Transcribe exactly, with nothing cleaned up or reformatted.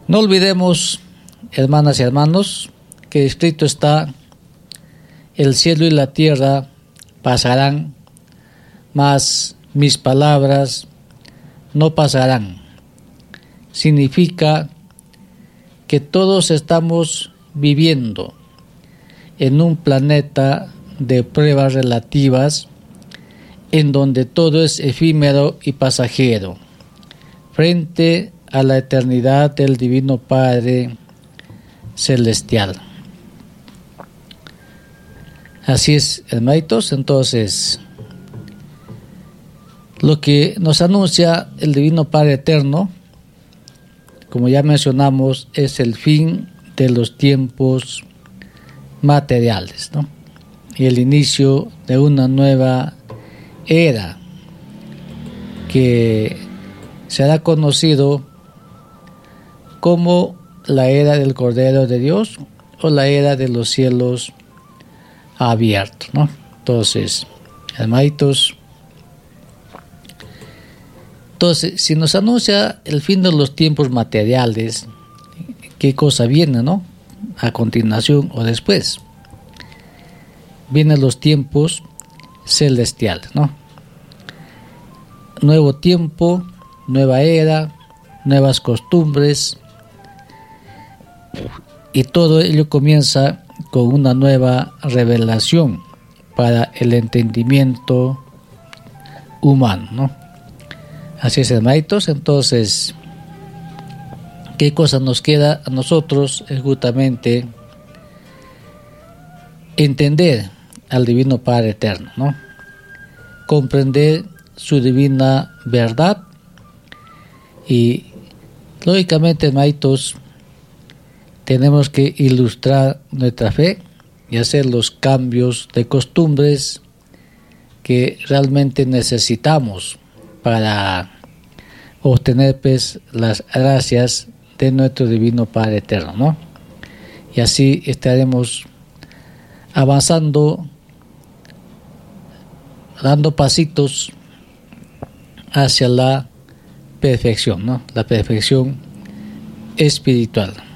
No olvidemos, hermanas y hermanos, que escrito está: el cielo y la tierra pasarán, mas mis palabras no pasarán. Significa que todos estamos viviendo en un planeta de pruebas relativas, en donde todo es efímero y pasajero, frente a la eternidad del Divino Padre Celestial. Así es, hermanitos. Entonces, lo que nos anuncia el Divino Padre Eterno, como ya mencionamos, es el fin de los tiempos materiales, ¿no? Y el inicio de una nueva era que será conocido como la era del Cordero de Dios o la era de los cielos abiertos, ¿no? Entonces, hermanitos, entonces, si nos anuncia el fin de los tiempos materiales, ¿qué cosa viene, no? A continuación o después. Vienen los tiempos celestiales, ¿no? Nuevo tiempo, nueva era, nuevas costumbres, y todo ello comienza con una nueva revelación para el entendimiento humano, ¿no? Así es, hermanitos. Entonces, ¿qué cosa nos queda a nosotros? Es justamente entender al Divino Padre Eterno, ¿no? Comprender su divina verdad y, lógicamente, hermanitos, tenemos que ilustrar nuestra fe y hacer los cambios de costumbres que realmente necesitamos para obtener, pues, las gracias de nuestro Divino Padre Eterno, ¿no? Y así estaremos avanzando, dando pasitos hacia la perfección, ¿no? La perfección espiritual.